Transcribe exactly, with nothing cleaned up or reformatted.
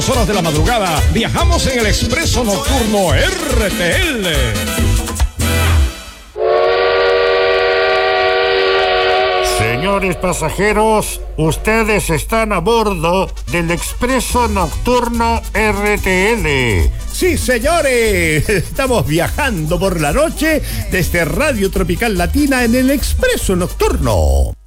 Horas de la madrugada, viajamos en el Expreso Nocturno R T L. Señores pasajeros, ustedes están a bordo del Expreso Nocturno R T L. Sí, señores, estamos viajando por la noche desde Radio Tropical Latina en el Expreso Nocturno.